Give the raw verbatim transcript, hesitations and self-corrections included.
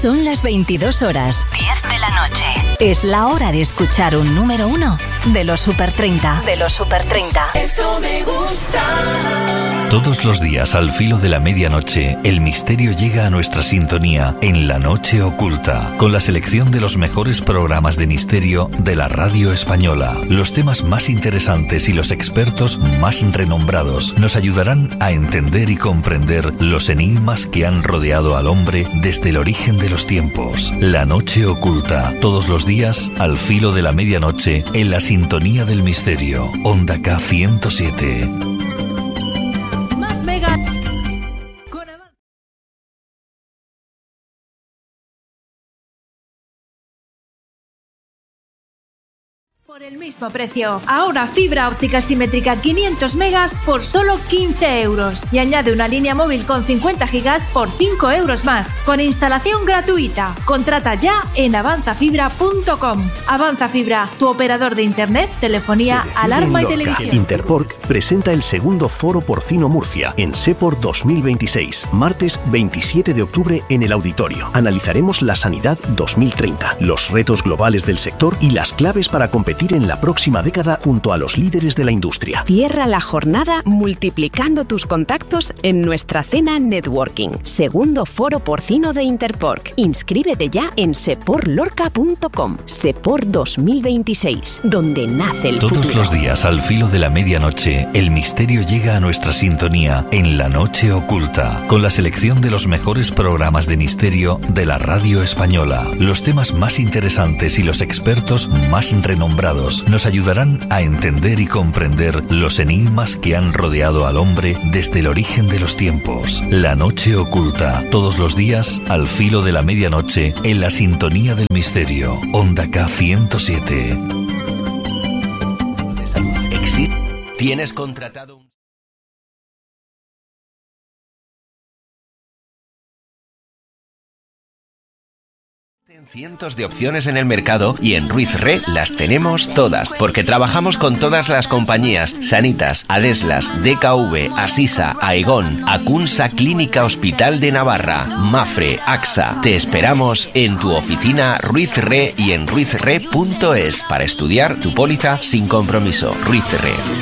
Son las veintidós horas. diez de la noche. Es la hora de escuchar un número uno de los Super treinta. De los Super treinta. Esto me gusta. Todos los días al filo de la medianoche, el misterio llega a nuestra sintonía en La Noche Oculta, con la selección de los mejores programas de misterio de la radio española. Los temas más interesantes y los expertos más renombrados nos ayudarán a entender y comprender los enigmas que han rodeado al hombre desde el origen de los tiempos. La Noche Oculta, todos los días al filo de la medianoche en la sintonía del misterio. Onda K ciento siete. Por el mismo precio. Ahora fibra óptica simétrica quinientos megas por solo quince euros. Y añade una línea móvil con cincuenta gigas por cinco euros más. Con instalación gratuita. Contrata ya en avanza fibra punto com. Avanza Fibra, tu operador de internet, telefonía, alarma y televisión. Interpork presenta el segundo Foro Porcino Murcia en SEPOR dos mil veintiséis. Martes veintisiete de octubre en el auditorio. Analizaremos la sanidad dos mil treinta, los retos globales del sector y las claves para competir en la próxima década junto a los líderes de la industria. Cierra la jornada multiplicando tus contactos en nuestra cena networking. Segundo Foro Porcino de Interpork. Inscríbete ya en sepor lorca punto com. SEPOR dos mil veintiséis, donde nace el Todos futuro. los días al filo de la medianoche, el misterio llega a nuestra sintonía en La Noche Oculta, con la selección de los mejores programas de misterio de la radio española. Los temas más interesantes y los expertos más renombrados nos ayudarán a entender y comprender los enigmas que han rodeado al hombre desde el origen de los tiempos. La Noche Oculta, todos los días al filo de la medianoche en la sintonía del misterio. Onda K ciento siete. De salud. Exit. Tienes contratado un... Cientos de opciones en el mercado y en Ruiz Re las tenemos todas, porque trabajamos con todas las compañías: Sanitas, Adeslas, D K V, Asisa, Aegon, Acunsa Clínica Hospital de Navarra, Mafre, AXA. Te esperamos en tu oficina Ruiz Re y en ruiz re punto es para estudiar tu póliza sin compromiso. Ruiz Re.